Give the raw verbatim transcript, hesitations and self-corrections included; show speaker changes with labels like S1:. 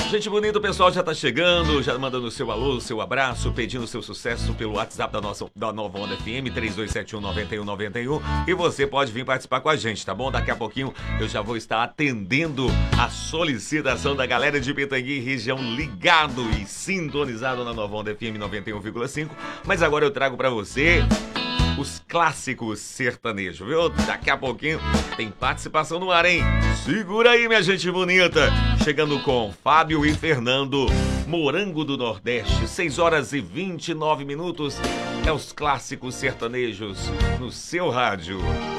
S1: Gente bonita, o pessoal já tá chegando, já mandando o seu alô, seu abraço, pedindo seu sucesso pelo WhatsApp da nossa da Nova Onda F M, três dois sete um nove um nove um. E você pode vir participar com a gente, tá bom? Daqui a pouquinho eu já vou estar atendendo a solicitação da galera de Pitangui, região, ligado e sintonizado na Nova Onda F M noventa e um vírgula cinco. Mas agora eu trago pra você os clássicos sertanejos, viu? Daqui a pouquinho tem participação no ar, hein? Segura aí, minha gente bonita. Chegando com Fábio e Fernando, Morango do Nordeste, seis horas e vinte e nove minutos. É os clássicos sertanejos no seu rádio.